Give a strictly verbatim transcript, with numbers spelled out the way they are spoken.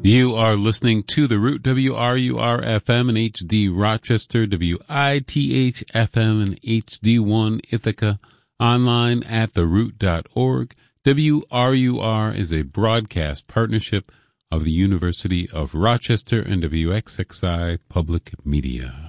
You are listening to The Root, W R U R F M and H D Rochester, W I T H F M and H D one Ithaca, online at the root dot org. W R U R is a broadcast partnership of the University of Rochester and W X X I Public Media.